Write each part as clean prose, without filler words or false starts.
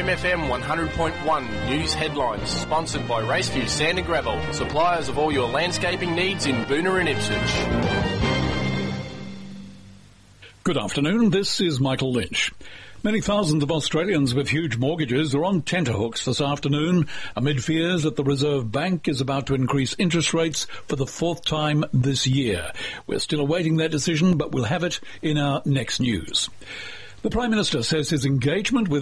SAMFM 100.1 News Headlines, sponsored by Raceview Sand and Gravel, suppliers of all your landscaping needs in Boonah and Ipswich. Good afternoon, this is Michael Lynch. Many thousands of Australians with huge mortgages are on tenterhooks this afternoon amid fears that the Reserve Bank is about to increase interest rates for the fourth time this year. We're still awaiting that decision, but we'll have it in our next news. The Prime Minister says his engagement with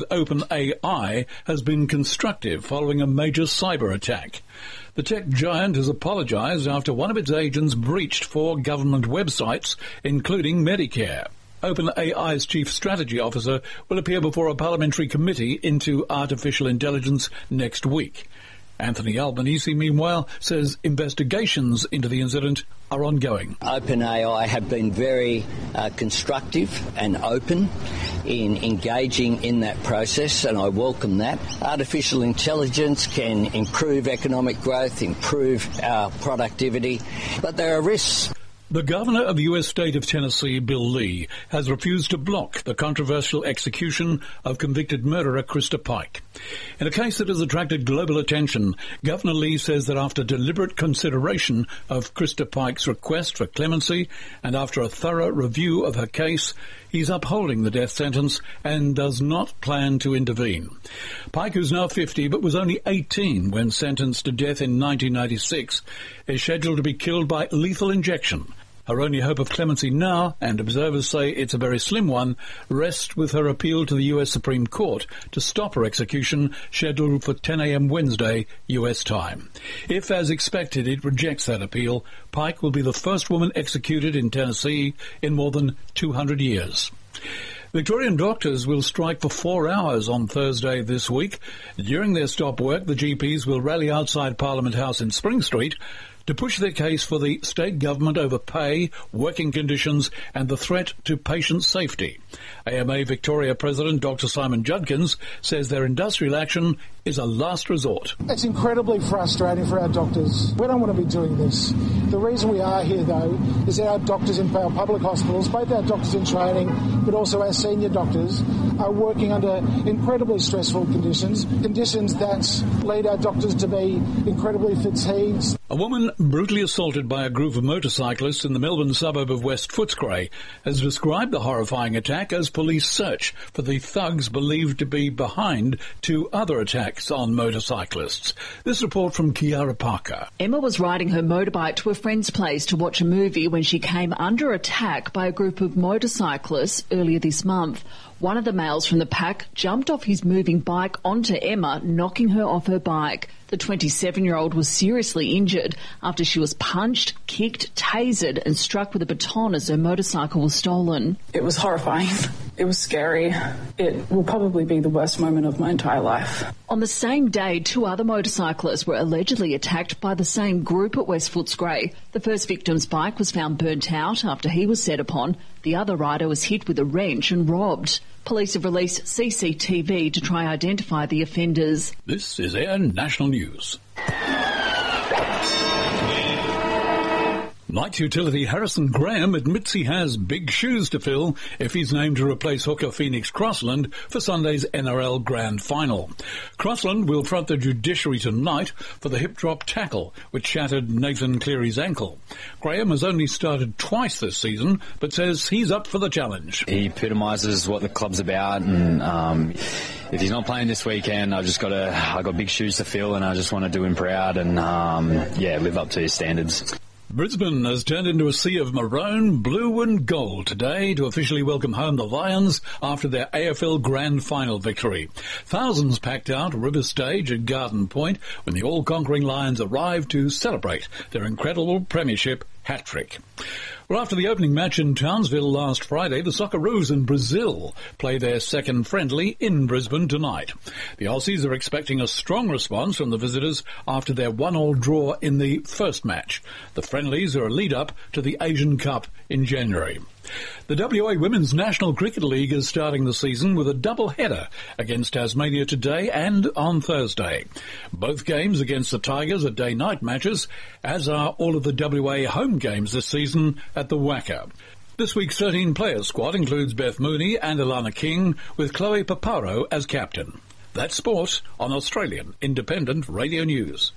OpenAI has been constructive following a major cyber attack. The tech giant has apologised after one of its agents breached 4 government websites, including Medicare. OpenAI's Chief Strategy Officer will appear before a parliamentary committee into artificial intelligence next week. Anthony Albanese, meanwhile, says investigations into the incident are ongoing. OpenAI have been very constructive and open in engaging in that process, and I welcome that. Artificial intelligence can improve economic growth, improve our productivity, but there are risks. The governor of the U.S. state of Tennessee, Bill Lee, has refused to block the controversial execution of convicted murderer Krista Pike. In a case that has attracted global attention, Governor Lee says that after deliberate consideration of Krista Pike's request for clemency and after a thorough review of her case, he's upholding the death sentence and does not plan to intervene. Pike, who's now 50 but was only 18 when sentenced to death in 1996, is scheduled to be killed by lethal injection. Her only hope of clemency now, and observers say it's a very slim one, rests with her appeal to the U.S. Supreme Court to stop her execution, scheduled for 10 a.m. Wednesday, U.S. time. If, as expected, it rejects that appeal, Pike will be the first woman executed in Tennessee in more than 200 years. Victorian doctors will strike for 4 hours on Thursday this week. During their stop work, the GPs will rally outside Parliament House in Spring Street to push their case for the state government over pay, working conditions and the threat to patient safety. AMA Victoria President Dr Simon Judkins says their industrial action is a last resort. It's incredibly frustrating for our doctors. We don't want to be doing this. The reason we are here, though, is our doctors in our public hospitals, both our doctors in training but also our senior doctors, are working under incredibly stressful conditions that lead our doctors to be incredibly fatigued. A woman brutally assaulted by a group of motorcyclists in the Melbourne suburb of West Footscray has described the horrifying attack as police search for the thugs believed to be behind 2 other attacks on motorcyclists. This report from Kiara Parker. Emma was riding her motorbike to a friend's place to watch a movie when she came under attack by a group of motorcyclists earlier this month. One of the males from the pack jumped off his moving bike onto Emma, knocking her off her bike. The 27-year-old was seriously injured after she was punched, kicked, tasered and struck with a baton as her motorcycle was stolen. It was horrifying. It was scary. It will probably be the worst moment of my entire life. On the same day, 2 other motorcyclists were allegedly attacked by the same group at West Footscray. The first victim's bike was found burnt out after he was set upon. The other rider was hit with a wrench and robbed. Police have released CCTV to try identify the offenders. This is Air National News. Knights utility Harrison Graham admits he has big shoes to fill if he's named to replace hooker Phoenix Crossland for Sunday's NRL Grand Final. Crossland will front the judiciary tonight for the hip-drop tackle, which shattered Nathan Cleary's ankle. Graham has only started twice this season, but says he's up for the challenge. He epitomises what the club's about, and if he's not playing this weekend, I got big shoes to fill, and I just want to do him proud and live up to his standards. Brisbane has turned into a sea of maroon, blue and gold today to officially welcome home the Lions after their AFL Grand Final victory. Thousands packed out River Stage at Garden Point when the all-conquering Lions arrived to celebrate their incredible premiership hat-trick. Well, after the opening match in Townsville last Friday, the Socceroos in Brazil play their second friendly in Brisbane tonight. The Aussies are expecting a strong response from the visitors after their 1-1 draw in the first match. The friendlies are a lead-up to the Asian Cup in January. The WA Women's National Cricket League is starting the season with a double-header against Tasmania today and on Thursday. Both games against the Tigers are day-night matches, as are all of the WA home games this season at the WACA. This week's 13-player squad includes Beth Mooney and Alana King, with Chloe Paparo as captain. That's sport on Australian Independent Radio News.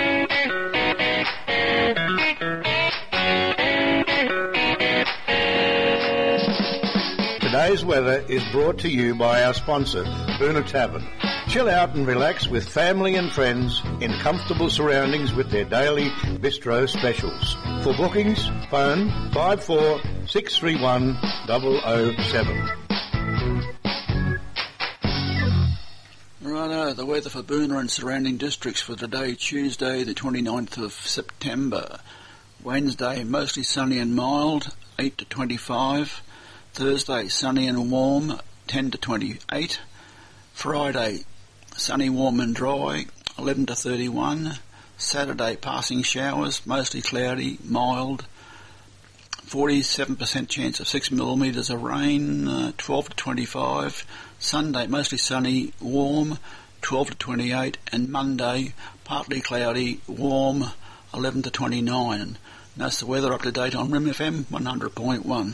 Today's weather is brought to you by our sponsor, Boonah Tavern. Chill out and relax with family and friends in comfortable surroundings with their daily bistro specials. For bookings, phone 54 631 007. Righto, the weather for Boonah and surrounding districts for today, Tuesday the 29th of September. Wednesday, mostly sunny and mild, 8 to 25. Thursday, sunny and warm, 10 to 28. Friday, sunny, warm and dry, 11 to 31. Saturday, passing showers, mostly cloudy, mild, 47% chance of 6 millimetres of rain, 12 to 25. Sunday, mostly sunny, warm, 12 to 28. And Monday, partly cloudy, warm, 11 to 29. And that's the weather up to date on RIM FM 100.1.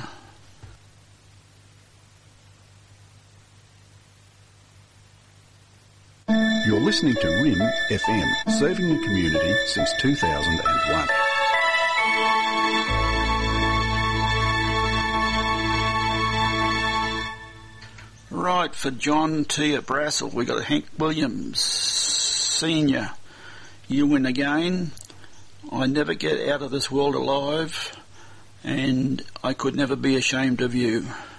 You're listening to RIM FM, serving the community since 2001. Right, for John T. at Brassel, we got Hank Williams, Senior. You win again. I never get out of this world alive, and I could never be ashamed of you.